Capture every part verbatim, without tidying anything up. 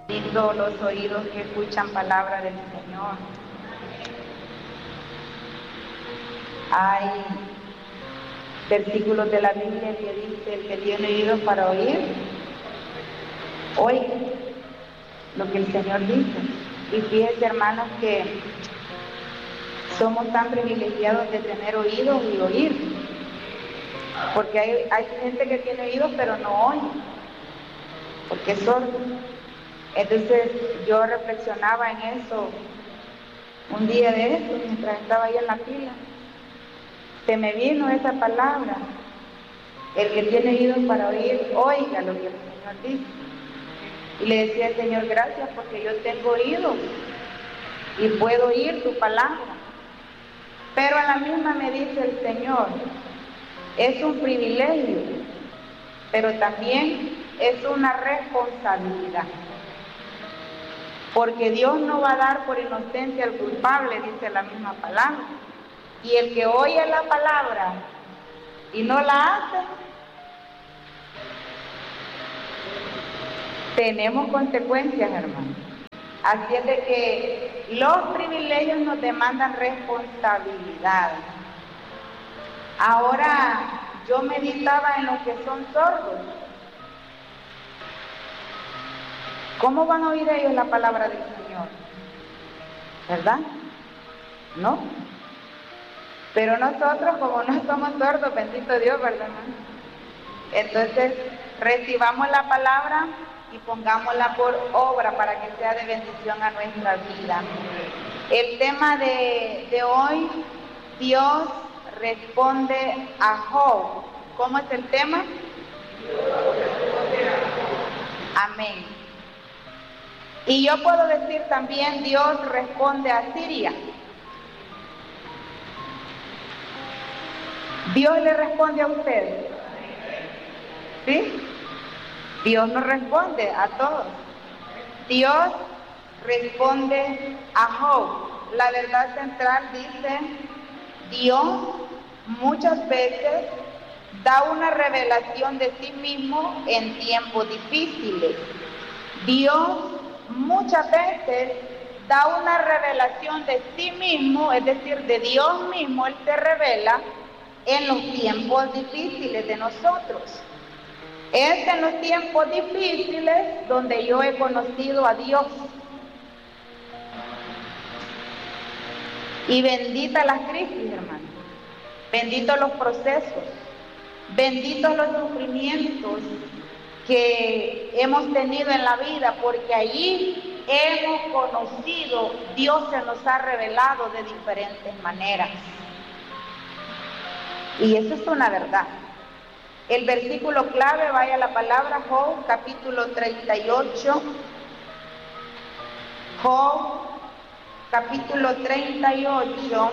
Bendito los oídos que escuchan palabra del Señor. Hay versículos de la Biblia que dice: el que tiene oídos para oír, oiga lo que el Señor dice. Y fíjense, hermanos, que somos tan privilegiados de tener oídos y oír, porque hay, hay gente que tiene oídos pero no oye, porque es sordo. Entonces yo reflexionaba en eso un día de eso, mientras estaba ahí en la fila. Se me vino esa palabra: el que tiene oídos para oír, oiga lo que el Señor dice. Y le decía al Señor: gracias, porque yo tengo oídos y puedo oír tu palabra. Pero a la misma me dice el Señor: es un privilegio, pero también es una responsabilidad. Porque Dios no va a dar por inocencia al culpable, dice la misma palabra. Y el que oye la palabra y no la hace, tenemos consecuencias, hermanos. Así es de que los privilegios nos demandan responsabilidad. Ahora yo meditaba en los que son sordos. ¿Cómo van a oír ellos la palabra del Señor? ¿Verdad? ¿No? Pero nosotros, como no somos sordos, bendito Dios, ¿verdad, hermano? Entonces, recibamos la palabra y pongámosla por obra para que sea de bendición a nuestra vida. El tema de, de hoy: Dios responde a Job. ¿Cómo es el tema? Amén. Y yo puedo decir también: Dios responde a Siria. Dios le responde a usted. ¿Sí? Dios nos responde a todos. Dios responde a Job. La verdad central dice: Dios muchas veces da una revelación de sí mismo en tiempos difíciles. Dios muchas veces da una revelación de sí mismo, es decir, de Dios mismo. Él se revela en los tiempos difíciles de nosotros. Es en los tiempos difíciles donde yo he conocido a Dios. Y bendita las crisis, hermano. Benditos los procesos. Benditos los sufrimientos que hemos tenido en la vida, porque allí hemos conocido, Dios se nos ha revelado de diferentes maneras. Y eso es una verdad. El versículo clave, vaya la palabra, Job, capítulo treinta y ocho. Job, capítulo treinta y ocho.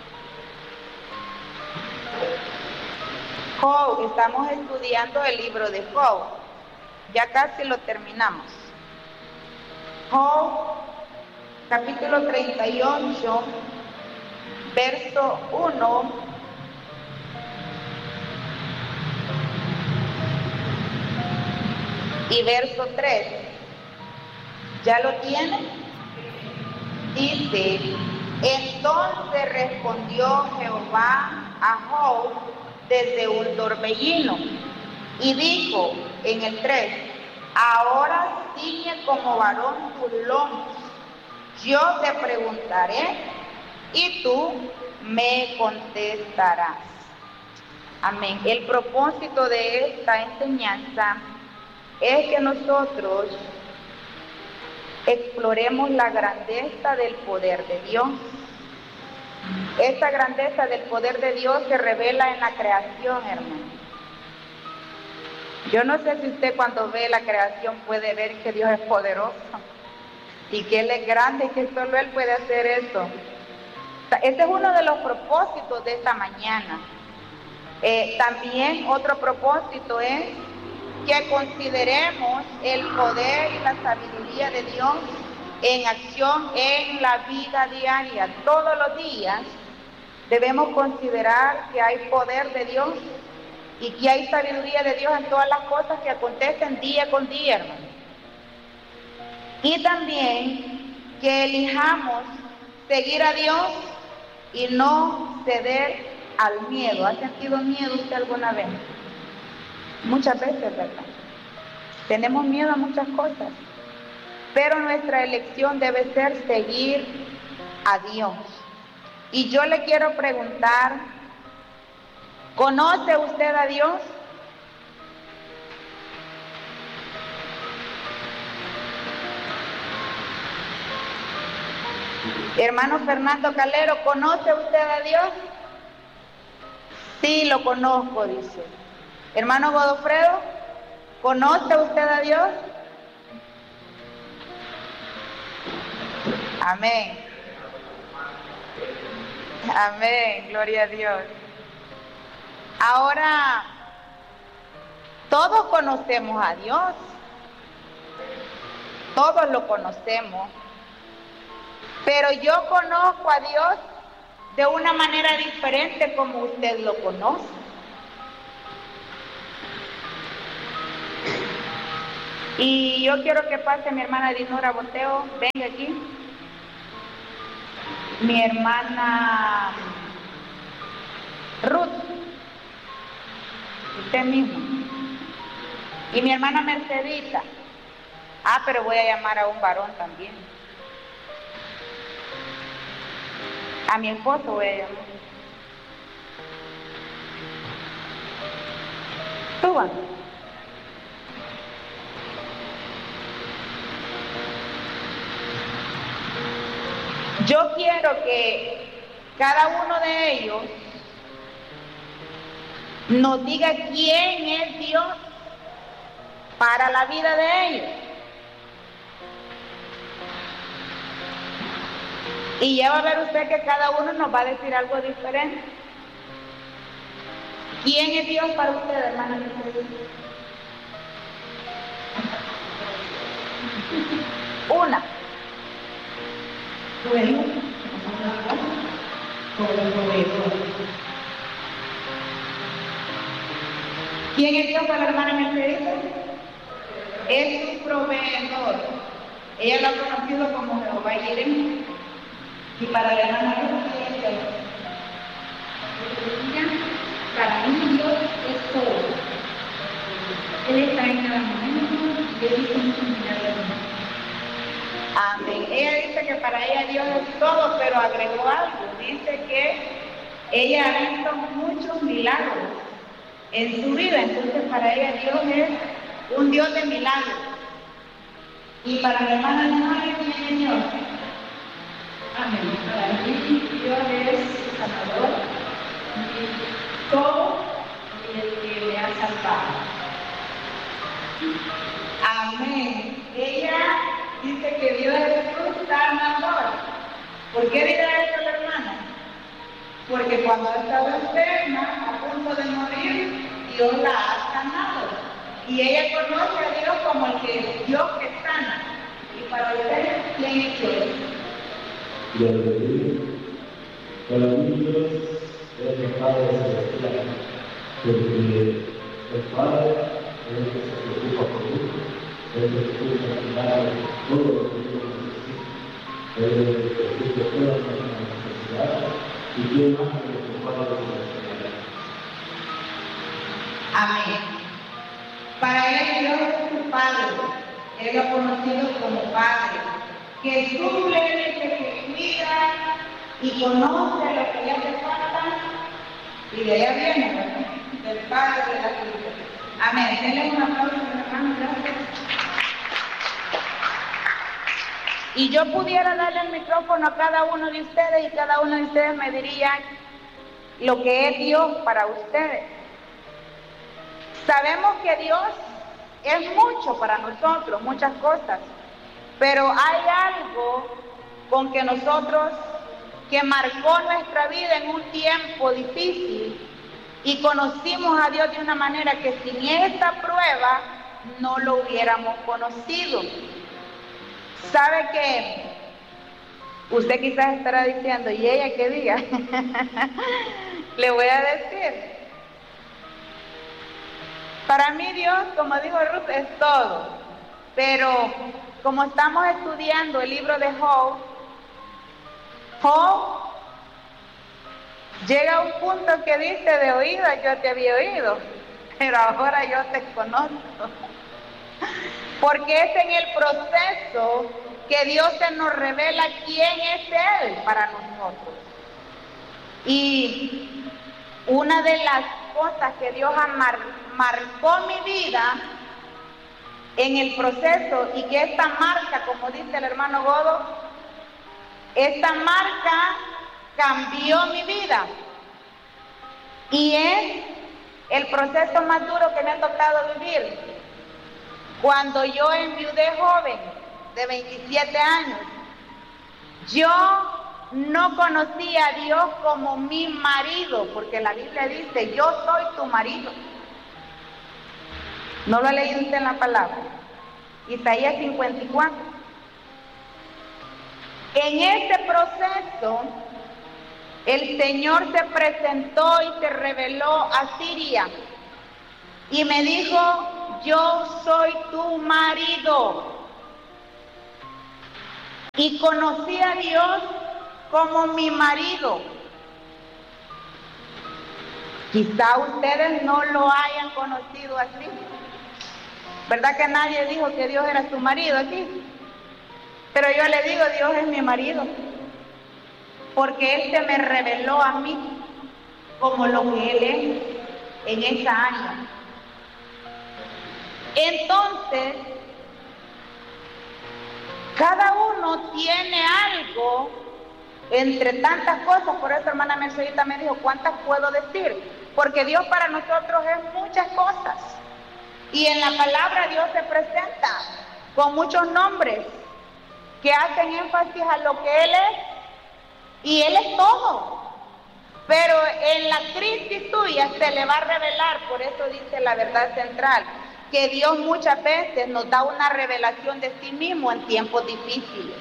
Job, estamos estudiando el libro de Job. Ya casi lo terminamos. Job, capítulo treinta y ocho, verso uno. Y verso tres, ¿ya lo tienen? Dice: entonces respondió Jehová a Job desde un torbellino, y dijo en el tres: ahora ciñe como varón tus lomos, yo te preguntaré y tú me contestarás. Amén. El propósito de esta enseñanza es que nosotros exploremos la grandeza del poder de Dios. Esta grandeza del poder de Dios se revela en la creación, hermano. Yo no sé si usted, cuando ve la creación, puede ver que Dios es poderoso y que Él es grande y que solo Él puede hacer eso. Este es uno de los propósitos de esta mañana. Eh, también otro propósito es que consideremos el poder y la sabiduría de Dios en acción en la vida diaria. Todos los días debemos considerar que hay poder de Dios y que hay sabiduría de Dios en todas las cosas que acontecen día con día, hermano. Y también que elijamos seguir a Dios y no ceder al miedo. ¿Ha sentido miedo usted alguna vez? Muchas veces, ¿verdad? Tenemos miedo a muchas cosas, pero nuestra elección debe ser seguir a Dios. Y yo le quiero preguntar, ¿conoce usted a Dios? Hermano Fernando Calero, ¿conoce usted a Dios? Sí, lo conozco, dice. Hermano Godofredo, ¿conoce usted a Dios? Amén. Amén, gloria a Dios. Ahora, todos conocemos a Dios. Todos lo conocemos. Pero yo conozco a Dios de una manera diferente como usted lo conoce. Y yo quiero que pase mi hermana Dinora Boteo, venga aquí. Mi hermana Ruth, usted mismo. Y mi hermana Mercedita. Ah, pero voy a llamar a un varón también. A mi esposo voy a llamar. Suban. Yo quiero que cada uno de ellos nos diga quién es Dios para la vida de ellos. Y ya va a ver usted que cada uno nos va a decir algo diferente. ¿Quién es Dios para usted, hermana? Una. Bueno, por el proveedor. ¿Quién es Dios para la hermana Mercedes? Es su proveedor. Ella lo ha conocido como Jehová Jireh. Y para la hermana Ruth, ¿quién es Dios? Para mí Dios es todo. Él está en cada momento y Él hizo muchos milagros. Amén. Ella dice que para ella Dios es todo, pero agregó algo. Dice que ella ha visto muchos milagros en su vida. Entonces para ella Dios es un Dios de milagros. Y para la hermana Leonora, ¿quién es Dios? Amén. Para mí Dios es sanador, y todo y el que me ha salvado. Amén. Ella dice que Dios es su sanador. ¿Por qué dirá esto la hermana? Porque cuando estaba enferma, a punto de morir, Dios la ha sanado. Y ella conoce a Dios como el que Dios que sana. Y para usted, ¿quién es Dios? Gloria a Dios. Para mí Dios es el Padre Celestial, porque el Padre es el que se preocupa por mí, es el que escucha al final todo lo que yo necesito, es el que escucha todas las necesidades y quién más que el Padre Celestial. Amén. Para él Dios es su Padre, él lo ha conocido como Padre, que suple, que cuida y conoce lo que le hace falta, y de allá viene, ¿verdad? Del Padre de la vida. Amén. Denle un aplauso a mi hermano, gracias. Y yo pudiera darle el micrófono a cada uno de ustedes y cada uno de ustedes me diría lo que es Dios para ustedes. Sabemos que Dios es mucho para nosotros, muchas cosas, pero hay algo con que nosotros, que marcó nuestra vida en un tiempo difícil y conocimos a Dios de una manera que sin esta prueba no lo hubiéramos conocido. ¿Sabe qué? Usted quizás estará diciendo, ¿y ella qué diga? Le voy a decir. Para mí Dios, como dijo Ruth, es todo. Pero como estamos estudiando el libro de Job, Job llega a un punto que dice: de oídas yo te había oído, pero ahora yo te conozco. Porque es en el proceso que Dios se nos revela quién es Él para nosotros. Y una de las cosas que Dios mar marcó mi vida en el proceso, y que esta marca, como dice el hermano Godo, esta marca cambió mi vida, y es el proceso más duro que me ha tocado vivir. Cuando yo enviudé joven, de veintisiete años, yo no conocía a Dios como mi marido, porque la Biblia dice: yo soy tu marido. ¿No lo ha leído usted en la palabra? Isaías cincuenta y cuatro. En ese proceso, el Señor se presentó y se reveló a Siria y me dijo: yo soy tu marido. Y conocí a Dios como mi marido. Quizá ustedes no lo hayan conocido así. ¿Verdad que nadie dijo que Dios era su marido aquí? Pero yo le digo: Dios es mi marido, porque Él se me reveló a mí como lo que Él es en esa área. Entonces, cada uno tiene algo entre tantas cosas. Por eso hermana Mercedita me dijo: ¿cuántas puedo decir? Porque Dios para nosotros es muchas cosas. Y en la palabra Dios se presenta con muchos nombres que hacen énfasis a lo que Él es. Y Él es todo. Pero en la crisis tuya se le va a revelar. Por eso dice la verdad central, que Dios muchas veces nos da una revelación de sí mismo en tiempos difíciles.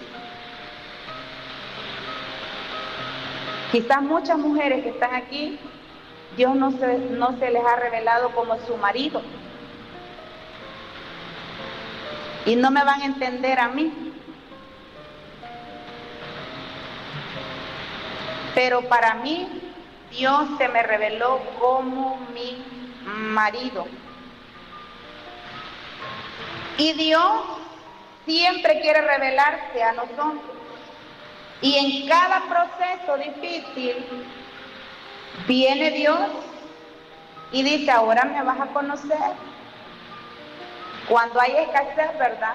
Quizás muchas mujeres que están aquí, Dios no se, no se les ha revelado como su marido. Y no me van a entender a mí. Pero para mí, Dios se me reveló como mi marido. Y Dios siempre quiere revelarse a nosotros. Y en cada proceso difícil, viene Dios y dice: ahora me vas a conocer. Cuando hay escasez, ¿verdad?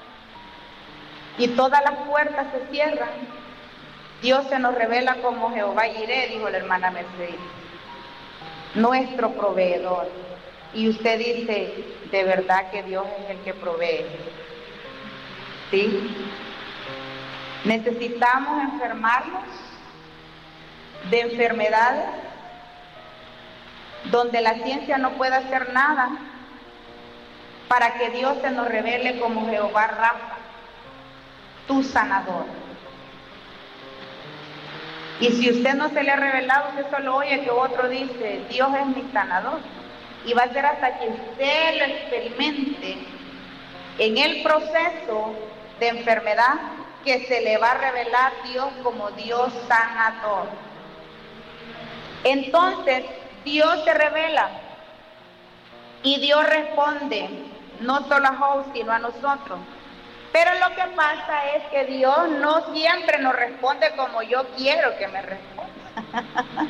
Y todas las puertas se cierran, Dios se nos revela como Jehová Jireh, dijo la hermana Mercedes, nuestro proveedor. Y usted dice: de verdad que Dios es el que provee. ¿Sí? Necesitamos enfermarnos de enfermedades donde la ciencia no puede hacer nada, para que Dios se nos revele como Jehová Rafa, tu sanador. Y si usted no se le ha revelado, usted solo oye que otro dice: Dios es mi sanador. Y va a ser hasta que usted lo experimente en el proceso de enfermedad que se le va a revelar Dios como Dios sanador. Entonces, Dios se revela y Dios responde, no solo a Job, sino a nosotros. Pero lo que pasa es que Dios no siempre nos responde como yo quiero que me responda.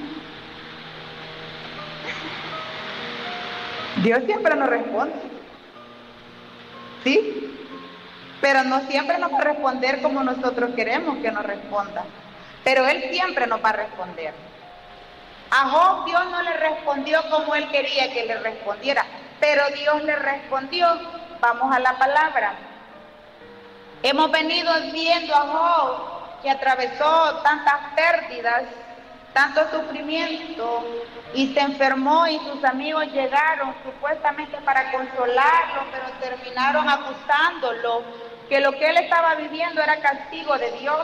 Dios siempre nos responde, ¿sí? Pero no siempre nos va a responder como nosotros queremos que nos responda. Pero Él siempre nos va a responder. A Job Dios no le respondió como él quería que le respondiera, pero Dios le respondió. Vamos a la palabra. Hemos venido viendo a Job que atravesó tantas pérdidas, tanto sufrimiento, y se enfermó, y sus amigos llegaron supuestamente para consolarlo, pero terminaron acusándolo que lo que él estaba viviendo era castigo de Dios.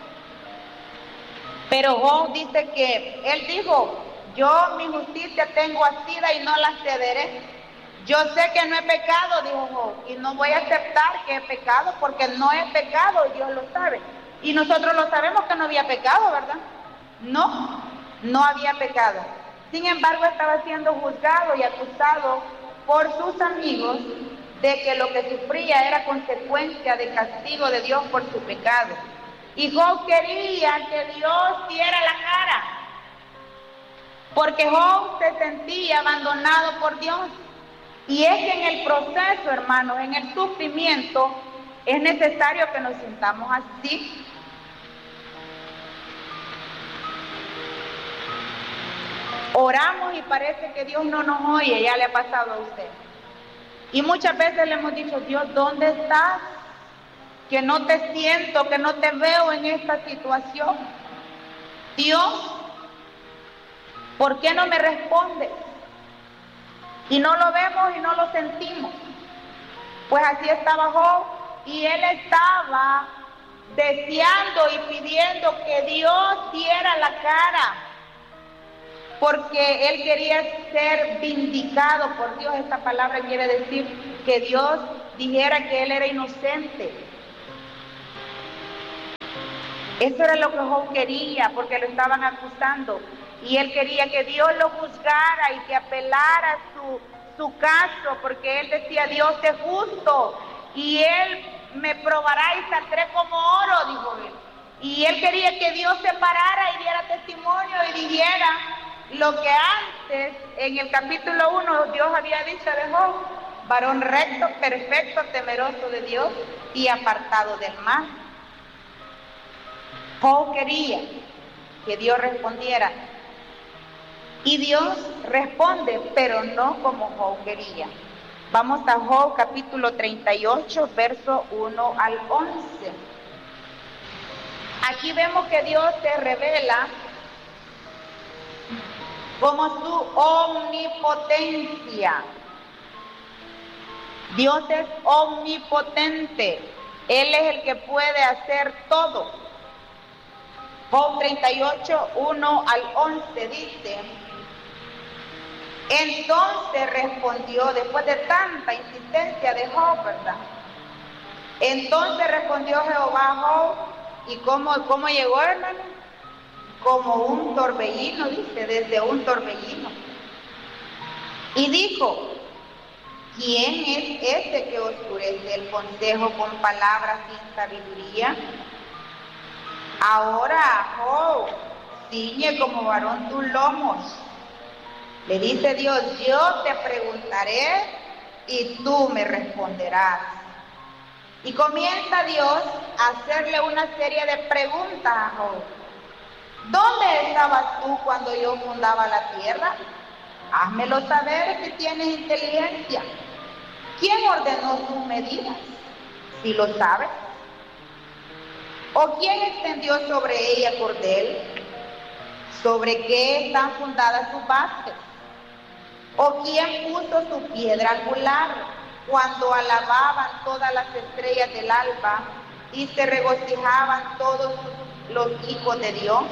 Pero Job dice que él dijo: yo mi justicia tengo asida y no la cederé. Yo sé que no he pecado, dijo Job, y no voy a aceptar que he pecado porque no he pecado, Dios lo sabe. Y nosotros lo sabemos que no había pecado, ¿verdad? No, no había pecado. Sin embargo, estaba siendo juzgado y acusado por sus amigos de que lo que sufría era consecuencia de castigo de Dios por su pecado. Y Job quería que Dios diera la cara, porque Job se sentía abandonado por Dios. Y es que en el proceso, hermanos, en el sufrimiento, es necesario que nos sintamos así. Oramos y parece que Dios no nos oye, ya le ha pasado a usted. Y muchas veces le hemos dicho, Dios, ¿dónde estás? Que no te siento, que no te veo en esta situación. Dios, ¿por qué no me respondes? Y no lo vemos y no lo sentimos. Pues así estaba Job, y él estaba deseando y pidiendo que Dios diera la cara, porque él quería ser vindicado por Dios. Esta palabra quiere decir que Dios dijera que él era inocente. Eso era lo que Job quería, porque lo estaban acusando. Y él quería que Dios lo juzgara y que apelara su, su caso, porque él decía, Dios es justo, y él me probará y saldré como oro, dijo él. Y él quería que Dios se parara y diera testimonio y dijera lo que antes, en el capítulo uno, Dios había dicho de Job: varón recto, perfecto, temeroso de Dios y apartado del mal. Job quería que Dios respondiera. Y Dios responde, pero no como Job quería. Vamos a Job capítulo treinta y ocho, verso uno al once. Aquí vemos que Dios se revela como su omnipotencia. Dios es omnipotente. Él es el que puede hacer todo. Job treinta y ocho, uno al once dice: entonces respondió, después de tanta insistencia de Job, ¿verdad? Entonces respondió Jehová a Job. ¿Y cómo, cómo llegó, hermano? Como un torbellino, dice, desde un torbellino. Y dijo: ¿quién es ese que oscurece el consejo con palabras sin sabiduría? Ahora, Job, ciñe como varón tus lomos. Le dice Dios: yo te preguntaré y tú me responderás. Y comienza Dios a hacerle una serie de preguntas a Job. ¿Dónde estabas tú cuando yo fundaba la tierra? Házmelo saber si tienes inteligencia. ¿Quién ordenó tus medidas? Si lo sabes. ¿O quién extendió sobre ella cordel? ¿Sobre qué están fundadas sus bases? ¿O quién puso su piedra angular cuando alababan todas las estrellas del alba y se regocijaban todos los hijos de Dios?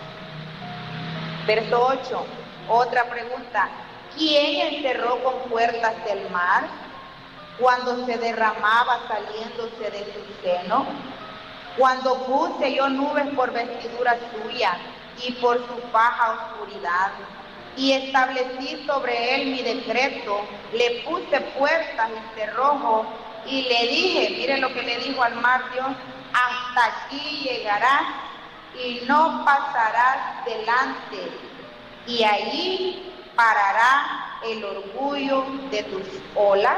Verso ocho, otra pregunta: ¿quién encerró con puertas el mar cuando se derramaba saliéndose de su seno? Cuando puse yo nubes por vestidura suya y por su faja oscuridad, y establecí sobre él mi decreto, le puse puertas y cerrojo, y le dije, mire lo que le dijo al mar Dios: hasta aquí llegarás y no pasarás delante, y ahí parará el orgullo de tus olas.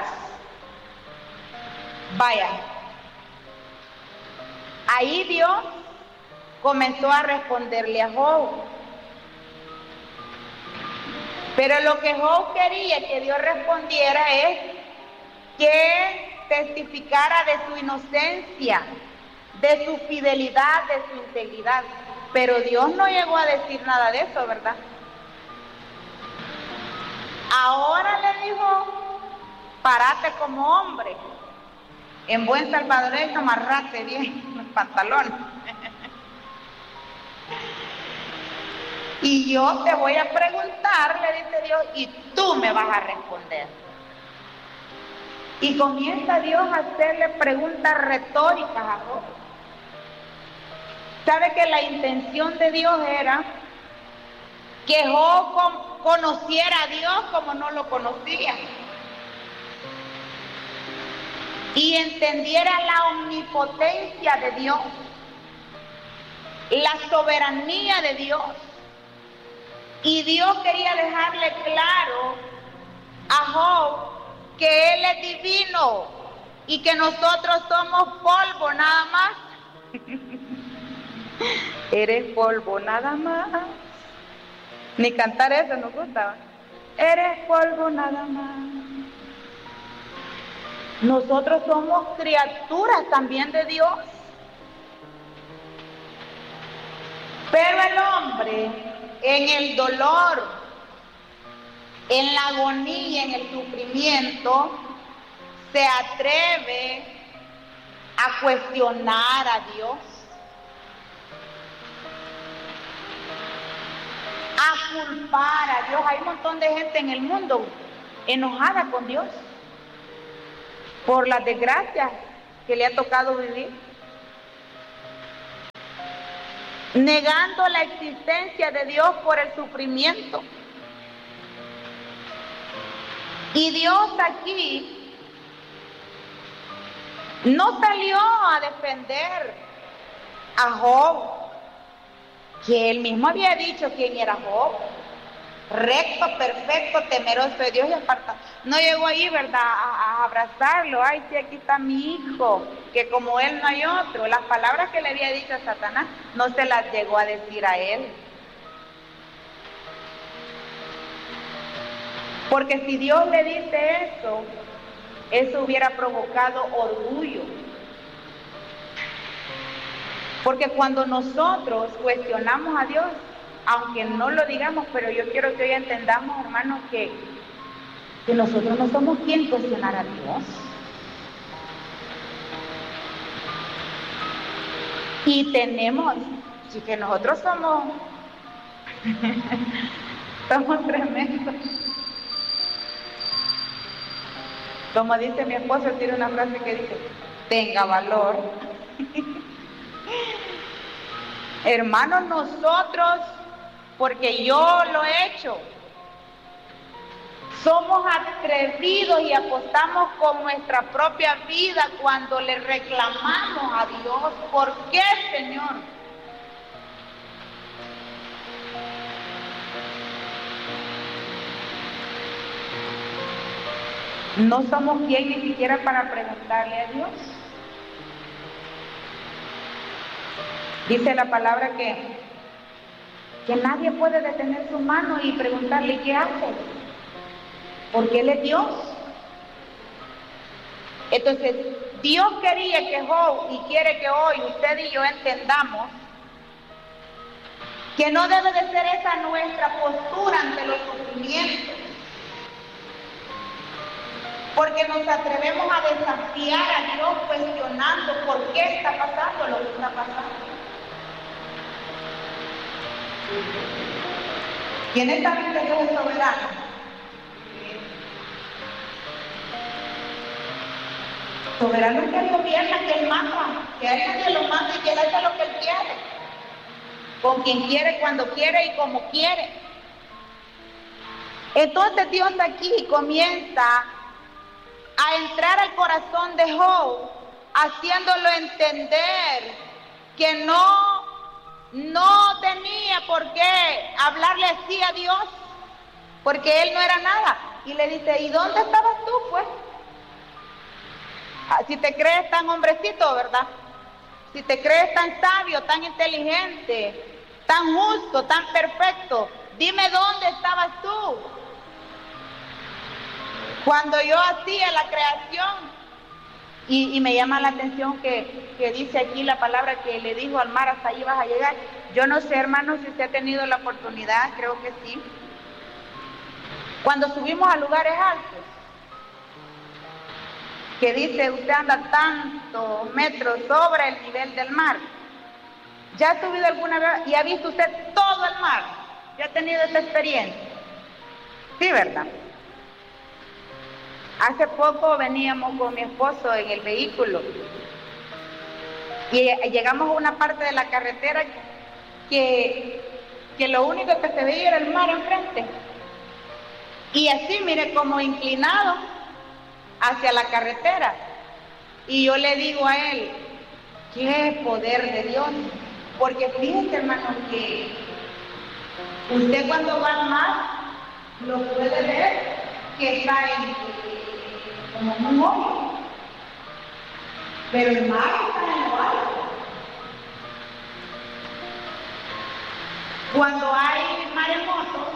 Vaya, ahí Dios comenzó a responderle a Job. Pero lo que Job quería que Dios respondiera es que testificara de su inocencia, de su fidelidad, de su integridad. Pero Dios no llegó a decir nada de eso, ¿verdad? Ahora le dijo: párate como hombre. En buen salvadoreño, amarrate bien los pantalones. Y yo te voy a preguntar, le dice Dios, y tú me vas a responder. Y comienza Dios a hacerle preguntas retóricas a Job. ¿Sabe que la intención de Dios era que Job conociera a Dios como no lo conocía? Y entendiera la omnipotencia de Dios, la soberanía de Dios. Y Dios quería dejarle claro a Job que Él es divino y que nosotros somos polvo nada más. Eres polvo nada más. Ni cantar eso nos gusta. Eres polvo nada más. Nosotros somos criaturas también de Dios. Pero el hombre, en el dolor, en la agonía, en el sufrimiento, se atreve a cuestionar a Dios, a culpar a Dios. Hay un montón de gente en el mundo enojada con Dios por las desgracias que le ha tocado vivir, negando la existencia de Dios por el sufrimiento. Y Dios aquí no salió a defender a Job, que él mismo había dicho quién era Job: recto, perfecto, temeroso de Dios y apartado. No llegó ahí, ¿verdad?, a, a abrazarlo. Ay, sí, aquí está mi hijo, que como él no hay otro. Las palabras que le había dicho a Satanás no se las llegó a decir a él. Porque si Dios le dice eso, eso hubiera provocado orgullo. Porque cuando nosotros cuestionamos a Dios, aunque no lo digamos, pero yo quiero que hoy entendamos, hermanos, que, que nosotros no somos quien cuestionar a Dios. Y tenemos, sí, que nosotros somos, somos tremendos. Como dice mi esposo, tiene una frase que dice: tenga valor. Hermanos, nosotros, porque yo lo he hecho, somos atrevidos y apostamos con nuestra propia vida cuando le reclamamos a Dios. ¿Por qué, Señor? No somos quien ni siquiera para preguntarle a Dios. Dice la palabra que, que nadie puede detener su mano y preguntarle qué hace, porque Él es Dios. Entonces, Dios quería que Job, y quiere que hoy usted y yo entendamos que no debe de ser esa nuestra postura ante los sufrimientos, porque nos atrevemos a desafiar a Dios cuestionando por qué está pasando lo que está pasando. ¿Quiénes saben que Dios es soberano? Soberano es que Él gobierna, que Él manda, que a Él nadie lo manda y que Él hace lo que Él quiere, con quien quiere, cuando quiere y como quiere. Entonces Dios aquí comienza a entrar al corazón de Job, haciéndolo entender que no No tenía por qué hablarle así a Dios, porque él no era nada. Y le dice: ¿y dónde estabas tú, pues? Ah, si te crees tan hombrecito, ¿verdad? Si te crees tan sabio, tan inteligente, tan justo, tan perfecto, dime dónde estabas tú cuando yo hacía la creación. Y, y me llama la atención que, que dice aquí la palabra que le dijo al mar: hasta ahí vas a llegar. Yo no sé, hermanos, si usted ha tenido la oportunidad, creo que sí. Cuando subimos a lugares altos, que dice usted anda tantos metros sobre el nivel del mar. ¿Ya ha subido alguna vez y ha visto usted todo el mar? ¿Ya ha tenido esa experiencia? Sí, ¿verdad? Hace poco veníamos con mi esposo en el vehículo y llegamos a una parte de la carretera que, que lo único que se veía era el mar enfrente. Y así, mire, como inclinado hacia la carretera. Y yo le digo a él, qué poder de Dios. Porque fíjense, hermanos, que usted cuando va al mar, lo puede ver que está en, como en un hoyo. Pero el mar está en lo alto. Cuando hay maremotos,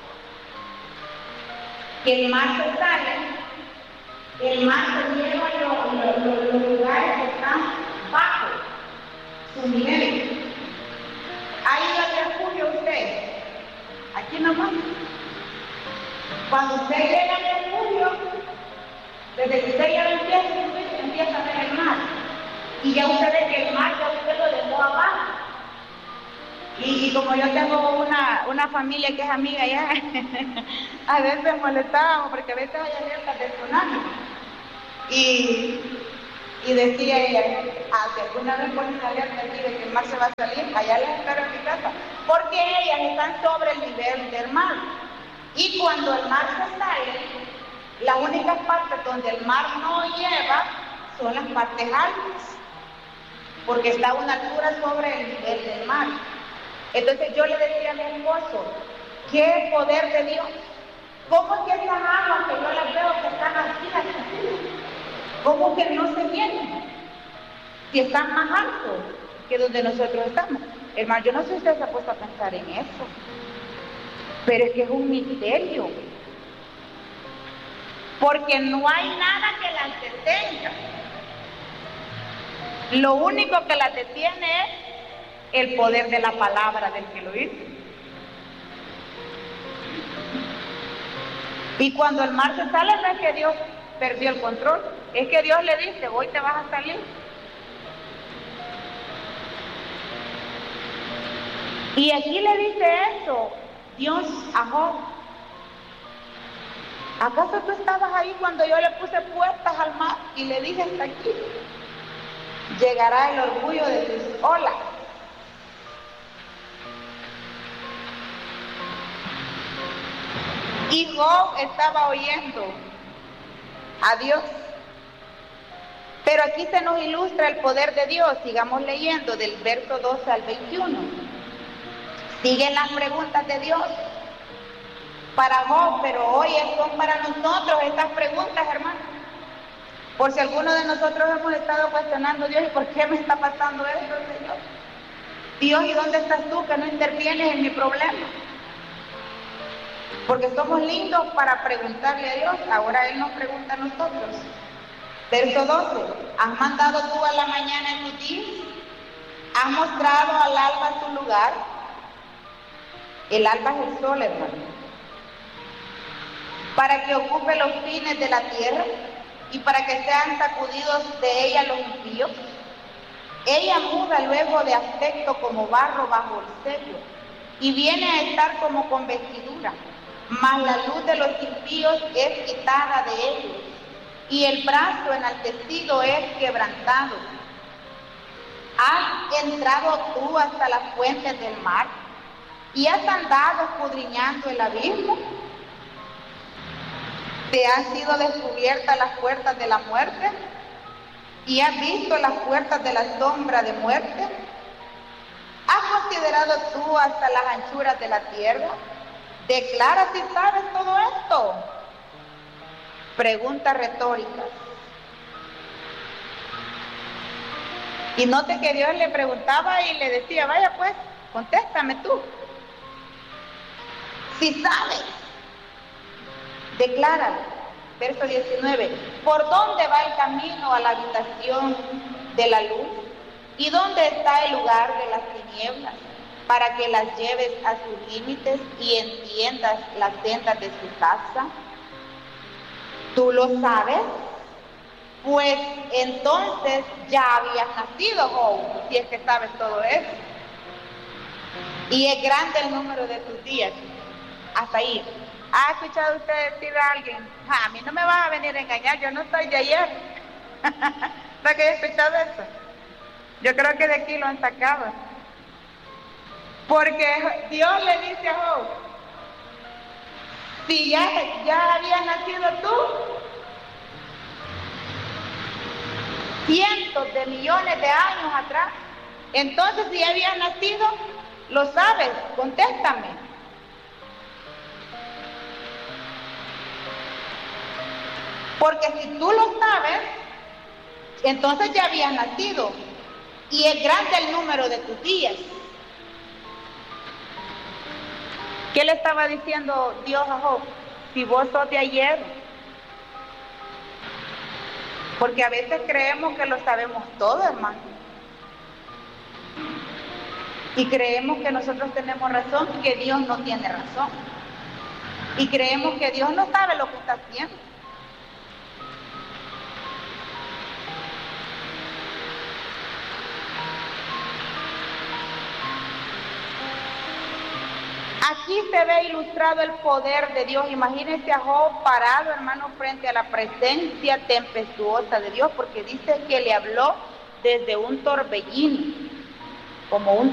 que el mar se sale, el mar se lleva a los, los, los, los lugares que están bajo su nivel. ¿Ha ido al refugio usted? Aquí nomás. Cuando usted llega al refugio, desde que usted ya lo empieza a subir, empieza a ver el mar. Y ya usted ve que el mar ya usted lo dejó abajo. Y, y como yo tengo una, una familia que es amiga ya, a veces molestábamos porque a veces hay alertas de tsunami. Y, y decía ella, ah, si alguna vez ponen alerta aquí de que el mar se va a salir, allá les espero en mi casa. Porque ellas están sobre el nivel del mar. Y cuando el mar se sale, las únicas partes donde el mar no lleva son las partes altas. Porque está a una altura sobre el nivel del mar. Entonces yo le decía a mi esposo, qué poder de Dios. ¿Cómo es que esas aguas que yo las veo que están así, así? ¿Cómo que no se vienen? Si están más altos que donde nosotros estamos. Hermano, yo no sé si usted se ha puesto a pensar en eso, pero es que es un misterio. Porque no hay nada que las detenga. Lo único que las detiene es el poder de la palabra del que lo hizo. Y cuando el mar se sale, no es que Dios perdió el control, es que Dios le dice, hoy te vas a salir. Y aquí le dice eso Dios a Job. ¿Acaso tú estabas ahí cuando yo le puse puertas al mar y le dije hasta aquí? Llegará el orgullo de tus olas. Y Job estaba oyendo a Dios. Pero aquí se nos ilustra el poder de Dios. Sigamos leyendo del verso doce al veintiuno. Siguen las preguntas de Dios para Job, pero hoy son para nosotros estas preguntas, hermanos. Por si alguno de nosotros hemos estado cuestionando a Dios, ¿y por qué me está pasando esto, Señor? Dios, ¿y dónde estás tú que no intervienes en mi problema? Porque somos lindos para preguntarle a Dios, ahora Él nos pregunta a nosotros. Verso doce, ¿has mandado tú a la mañana en tu día? ¿Has mostrado al alba su lugar? El alba es el sol, hermano. Para que ocupe los fines de la tierra y para que sean sacudidos de ella los impíos. Ella muda luego de aspecto como barro bajo el sello y viene a estar como con vestidura. Mas la luz de los impíos es quitada de ellos, y el brazo enaltecido es quebrantado. ¿Has entrado tú hasta las fuentes del mar, y has andado escudriñando el abismo? ¿Te han sido descubiertas las puertas de la muerte, y has visto las puertas de la sombra de muerte? ¿Has considerado tú hasta las anchuras de la tierra? Declara si sabes todo esto. Preguntas retóricas. Y note que Dios le preguntaba y le decía, vaya pues, contéstame tú. Si sabes, decláralo. Verso diecinueve. ¿Por dónde va el camino a la habitación de la luz? ¿Y dónde está el lugar de las tinieblas? Para que las lleves a sus límites y entiendas las sendas de su casa. ¿Tú lo sabes? Pues entonces ya habías nacido, Job, si es que sabes todo eso. Y es grande el número de tus días. Hasta ahí. ¿Ha escuchado usted decir a alguien, ah, a mí no me vas a venir a engañar, yo no soy de ayer? ¿No que he escuchado eso? Yo creo que de aquí lo han sacado. Porque Dios le dice a Job, si ya, ya habías nacido tú, cientos de millones de años atrás, entonces si ya habías nacido, lo sabes, contéstame. Porque si tú lo sabes, entonces ya habías nacido y es grande el número de tus días. ¿Qué le estaba diciendo Dios a Job? Si vos sos de ayer. Porque a veces creemos que lo sabemos todo, hermano. Y creemos que nosotros tenemos razón y que Dios no tiene razón. Y creemos que Dios no sabe lo que está haciendo. Aquí se ve ilustrado el poder de Dios. Imagínense a Job parado, hermano, frente a la presencia tempestuosa de Dios, porque dice que le habló desde un torbellino, como un